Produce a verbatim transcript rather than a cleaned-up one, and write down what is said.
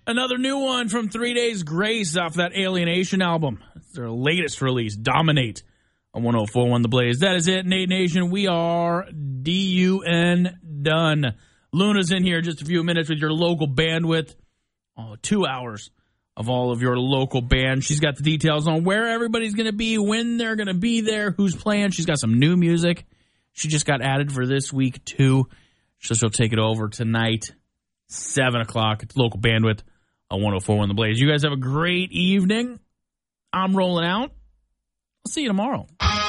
Another new one from Three Days Grace off that Alienation album. It's their latest release, Dominate, on one oh four point one The Blaze. That is it, Nate Nation. We are D U N done. Luna's in here in just a few minutes with your local bandwidth. Oh, two hours of all of your local bands. She's got the details on where everybody's going to be, when they're going to be there, who's playing. She's got some new music. She just got added for this week, too. So she'll take it over tonight, seven o'clock. It's local bandwidth on one oh four point one The Blaze. You guys have a great evening. I'm rolling out. I'll see you tomorrow.